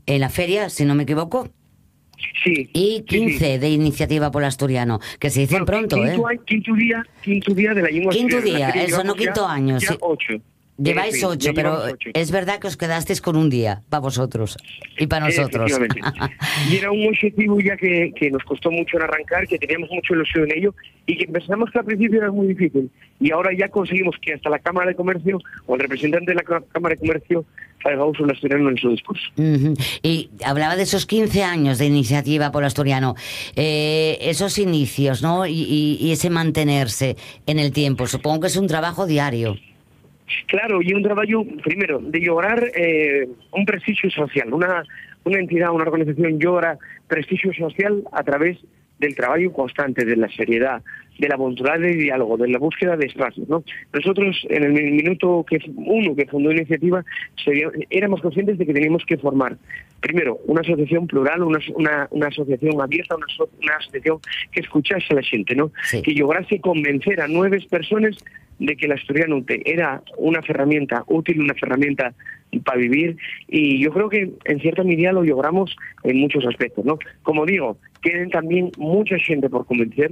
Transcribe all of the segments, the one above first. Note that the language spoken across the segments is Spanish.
en la feria, si no me equivoco. Sí. Y 15 de Iniciativa Polo Asturiano, que se dicen pronto, quinto día de la lengua Quinto asturiana. día, eso no quinto año. Ya Sí. 8. Lleváis 8, pero 8. es verdad que os quedasteis con un día, para vosotros y para nosotros. Efectivamente. Y era un objetivo ya que nos costó mucho en arrancar, que teníamos mucho ilusión en ello, y que pensamos que al principio era muy difícil. Y ahora ya conseguimos que hasta la Cámara de Comercio, o el representante de la Cámara de Comercio, haga uso del asturiano en su discurso. Y hablaba de esos 15 años de Iniciativa Polo Asturiano, esos inicios, ¿no? Y ese mantenerse en el tiempo. Supongo que es un trabajo diario. Claro, y un trabajo, primero, de lograr un prestigio social. Una entidad, una organización logra prestigio social a través del trabajo constante, de la seriedad, de la voluntad de diálogo, de la búsqueda de espacios, ¿no? Nosotros, en el minuto que fundó Iniciativa, éramos conscientes de que teníamos que formar, primero, una asociación plural, una asociación abierta, una asociación que escuchase a la gente, ¿no? Sí. Que lograse convencer a 9 personas de que el asturiano era una herramienta útil, una herramienta para vivir, y yo creo que en cierta medida lo logramos en muchos aspectos, ¿no? Como digo, queden también mucha gente por convencer,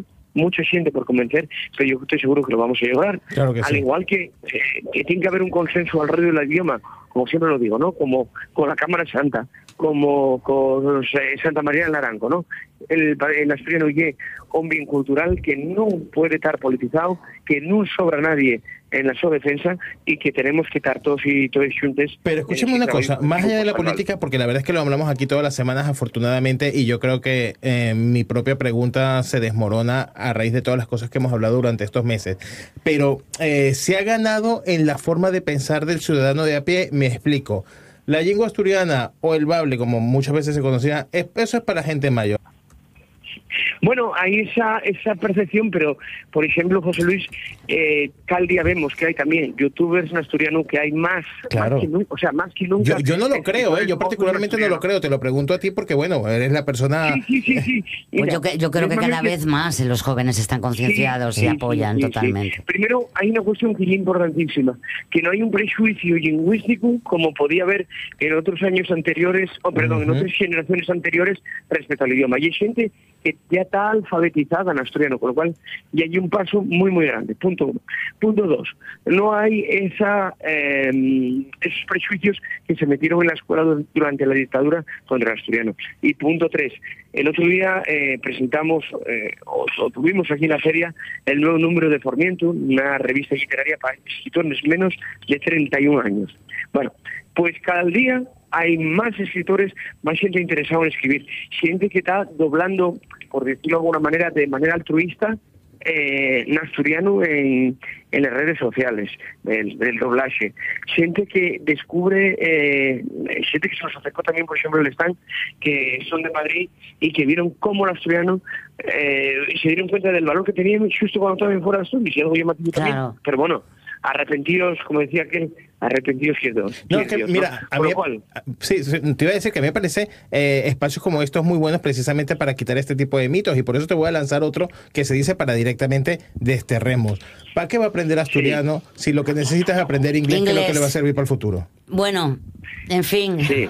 pero yo estoy seguro que lo vamos a lograr. Claro que Al sí. igual que tiene que haber un consenso alrededor del idioma, como siempre lo digo, ¿no? Como con la Cámara Santa, como con Santa María del Naranco, ¿no? El asturiano es un bien cultural que no puede estar politizado, que no sobra nadie en la su defensa, y que tenemos que estar todos y todas juntos. Pero escúcheme una cosa, más allá de la política, porque la verdad es que lo hablamos aquí todas las semanas, afortunadamente, y yo creo que mi propia pregunta se desmorona a raíz de todas las cosas que hemos hablado durante estos meses. Pero se ha ganado en la forma de pensar del ciudadano de a pie. Me explico. La lengua asturiana, o el bable, como muchas veces se conocía, eso es para gente mayor. Bueno, hay esa percepción, pero, por ejemplo, José Luis, cada día vemos que hay también youtubers en asturiano, que hay más, Claro. más que nunca. Yo no lo creo, yo particularmente no lo creo, te lo pregunto a ti porque, bueno, eres la persona... Sí. Pues yo creo que cada vez más los jóvenes están concienciados y apoyan totalmente. Sí. Primero, hay una cuestión que es importantísima, que no hay un prejuicio lingüístico como podía haber en otros años anteriores, en otras generaciones anteriores respecto al idioma. Y hay gente que ya está alfabetizada en asturiano, con lo cual ya hay un paso muy, muy grande. Punto 1. Punto 2. No hay esos prejuicios que se metieron en la escuela durante la dictadura contra el asturiano. Y punto 3. El otro día presentamos, o tuvimos aquí en la feria, el nuevo número de Formiento, una revista literaria para escritores menos de 31 años. Bueno, pues cada día hay más escritores, más gente interesada en escribir, gente que está doblando, por decirlo de alguna manera, de manera altruista, en asturiano en las redes sociales, del doblaje. Gente que descubre, gente que se nos acercó también, por ejemplo, el stand, que son de Madrid y que vieron cómo el asturiano se dieron cuenta del valor que tenían justo cuando estaban fuera de Asturias, y algo llamativo también. Pero bueno, arrepentidos, como decía aquel, arrepentidos ciertos. No, que, mira, a mí, sí, te iba a decir que a mí me parece espacios como estos muy buenos precisamente para quitar este tipo de mitos, y por eso te voy a lanzar otro que se dice para directamente desterremos. ¿Para qué va a aprender asturiano si lo que necesitas es aprender inglés, que es lo que le va a servir para el futuro? Bueno, en fin. Sí.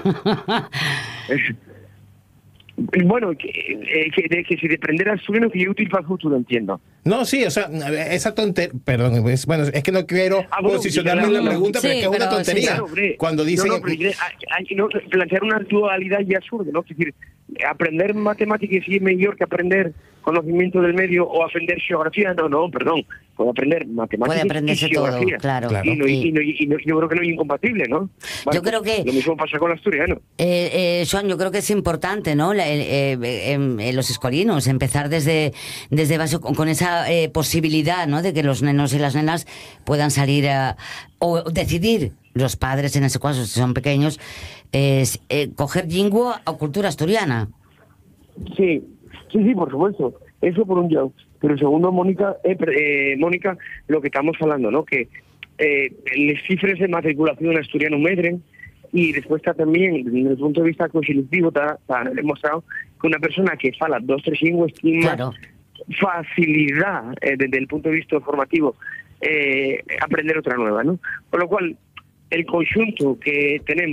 Bueno, que si de aprender asturiano que es útil para el futuro, entiendo. No, sí, o sea, esa tontería, perdón, bueno, es que no quiero posicionarme en la pregunta, pero es que es una tontería. Sí, claro, cuando dicen... plantear una dualidad ya absurda, ¿no? Es decir, aprender matemáticas es mejor que aprender conocimiento del medio o aprender geografía. No, perdón. Puede aprender matemáticas, puede aprenderse y geografía. Todo, claro. Y yo creo que no es incompatible, ¿no? Bueno, yo creo que... Lo mismo pasa con el asturiano. Joan, yo creo que es importante, ¿no? Los escolinos, empezar desde base con esa posibilidad, ¿no? De que los nenos y las nenas puedan salir o decidir, los padres en ese caso, si son pequeños, coger lingua o cultura asturiana. Sí, por supuesto. Eso por un lado. Pero segundo, Mónica, lo que estamos hablando, ¿no? Que las cifras de matriculación en asturiano medren, y después está también, desde el punto de vista cognitivo, está demostrado que una persona que fala 2 o 3 lenguas tiene claro. Facilidad desde el punto de vista formativo aprender otra nueva, ¿no? Con lo cual, el conjunto que tenemos